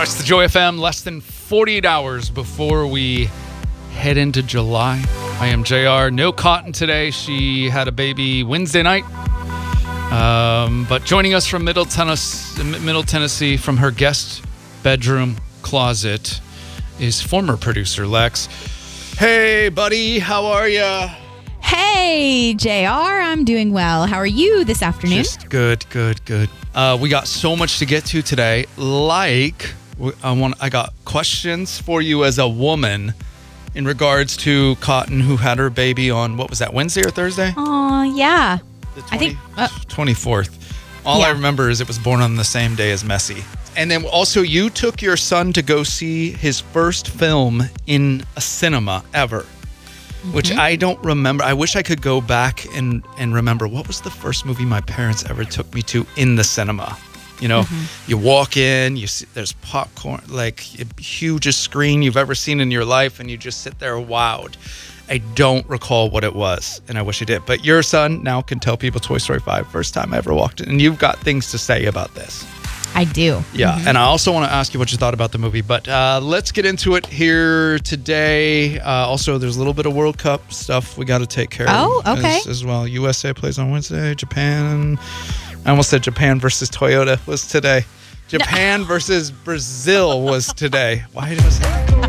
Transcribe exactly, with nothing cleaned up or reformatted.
it's the Joy F M, less than forty-eight hours before we head into July. I am J R. No Cotton today. She had a baby Wednesday night. Um, but joining us from Middle Tennessee, Middle Tennessee from her guest bedroom closet is former producer Lex. Hey, buddy. How are ya? Hey, J R. I'm doing well. How are you this afternoon? Just good, good, good. Uh, we got so much to get to today. Like, I want, I got questions for you as a woman in regards to Cotton, who had her baby on, what was that, Wednesday or Thursday? Oh, yeah. The twenty, I think uh, twenty-fourth. All yeah. I remember is it was born on the same day as Messi. And then also, you took your son to go see his first film in a cinema ever, mm-hmm. which I don't remember. I wish I could go back and, and remember what was the first movie my parents ever took me to in the cinema. You know, mm-hmm. you walk in, you see there's popcorn, like hugest screen you've ever seen in your life, and you just sit there wowed. I don't recall what it was, and I wish I did. But your son now can tell people Toy Story five, first time I ever walked in, and you've got things to say about this. I do. Yeah, mm-hmm. and I also want to ask you what you thought about the movie, but uh, let's get into it here today. Uh, also, there's a little bit of World Cup stuff we got to take care oh, of okay. as, as well. U S A plays on Wednesday, Japan... I almost said Japan versus Toyota was today. Japan no. versus Brazil was today. Why did I say that?